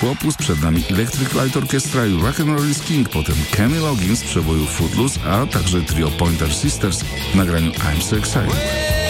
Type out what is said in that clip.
Opus, przed nami Electric Light Orchestra i Rock'n'Roll is King, potem Kenny Loggins z przeboju Footloose, a także trio Pointer Sisters w nagraniu I'm So Excited.